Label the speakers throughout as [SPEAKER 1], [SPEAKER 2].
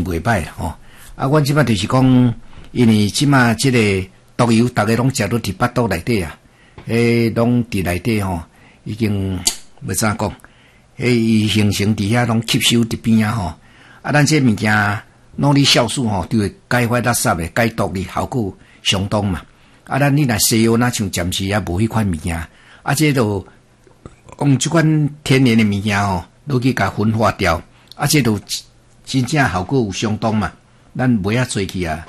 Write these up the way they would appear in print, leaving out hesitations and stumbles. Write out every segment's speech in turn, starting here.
[SPEAKER 1] 袂歹啦吼。啊，阮即摆就是讲，因为即摆即个毒油，逐个拢食到伫腹肚内底啊，拢伫内底吼，已经要怎讲？伊形成伫遐拢吸收伫边啊吼。啊，咱这物件努力酵素吼，就会解发垃圾的、解毒的效果相当嘛。啊，咱你若西药那像暂时也无迄款物件，啊，这都用即款天然的物件吼，落去甲分化掉，啊，这都真正效果有相当嘛。咱买啊做去啊，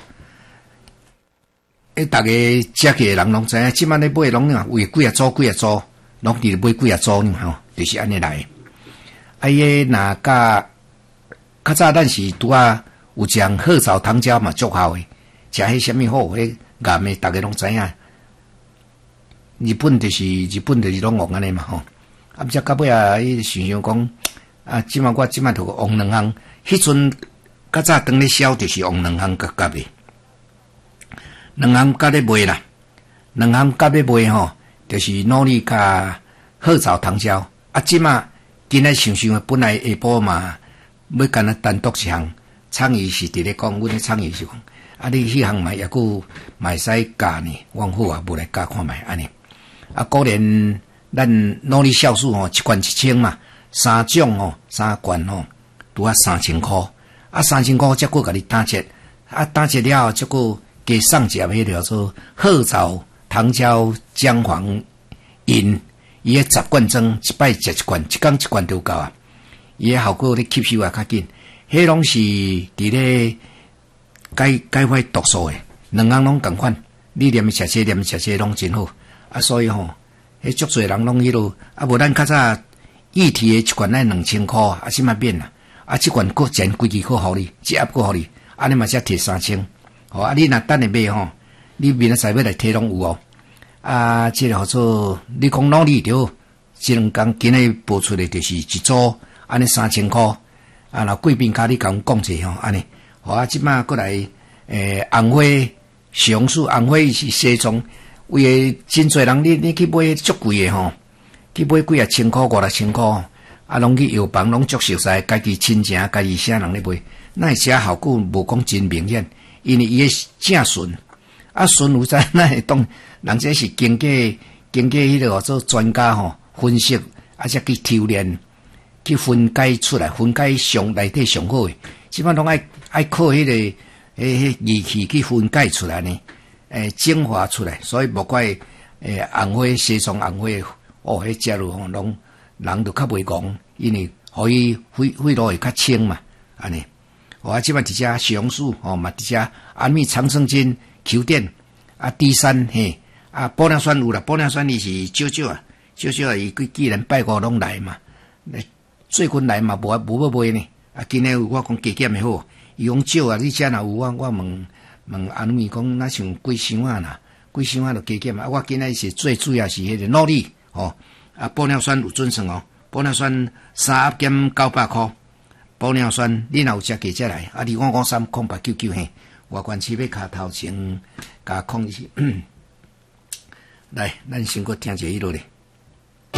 [SPEAKER 1] 逐个食起人拢知影，即摆咧买拢为几啊组，拢伫买几啊组呢吼，就是安尼来。啊，伊若较早咱是拄啊有将褐藻糖胶嘛足效诶，食迄啥物好，迄癌诶，逐个拢知影。日本就是拢用安尼嘛吼。啊，毋则到尾啊，伊想讲啊，我即摆著用两项，迄阵较早当咧销就是用两项夹诶，两项夹咧卖啦，两项夹咧卖吼，就是努力甲褐藻糖胶。啊，即摆今仔想本来下晡嘛。要干那单独一项，创意是伫咧讲，阮咧创意是讲，啊，你迄项嘛也佫嘛会使教呢，阮好啊，无来教看卖安尼。啊，果然咱努力酵素吼，一罐1000嘛，3种吼，3罐吼，拄啊3000块，啊3000块则佫甲你打折，啊打折了后，则佫加送一盒迄条做褐藻糖胶姜黄饮，伊个10罐装，一摆食一罐，一工一罐就够啊。伊个效果咧吸收也较紧，迄拢是伫咧解发毒素诶，两项拢共款。你连食这拢真好啊，所以吼，迄足侪人拢迄落啊，无咱较早液体诶一罐来2000块啊，即卖免啦，啊，即罐佫钱规支佫互你，一盒佫互你，安尼嘛才摕3000，吼啊，你若等下买吼，你明仔载要来摕拢有哦，啊，即个叫做你讲努力着，即两工今日播出诶就是一组。安尼3000块，啊，若贵宾卡你甲阮讲者吼，安尼，好啊，即摆过来，红花上树，红花是西装，为诶真侪人，你去买足贵诶吼，去买几啊千块、5、6000块，啊，拢去药房拢足熟悉，家己亲情、家己啥人咧买，那会写效果无讲真明显，因为伊诶正纯，啊纯有在那会当，人这是经过迄个做专家吼分析，啊，则去抽炼。去分解出来，分解上内底上好诶，即摆拢爱靠迄个仪器去分解出来呢，精华出来，所以莫怪红花西装红花哦，迄食落吼，拢人就较袂戆，因为互伊肺路会较清嘛，安尼。啊，即摆伫遮西红柿吼嘛，伫遮安米长生津、Q 点啊，D3嘿啊，玻尿酸有啦，玻尿酸伊是少啊，伊既然拜五拢来嘛。最近来嘛，无要买呢。啊，今日我讲加减诶好，伊讲少啊，你遮若有我问安咪讲，那像几箱啊啦，几箱啊就加减啊。我今日是最主要是迄个努力吼，啊，玻尿酸有准算哦，玻尿酸3盒减900块，玻尿酸你若有食加只来，啊，25530899嘿，外观市要卡头前甲控一下，来，咱先搁听一下迄落咧。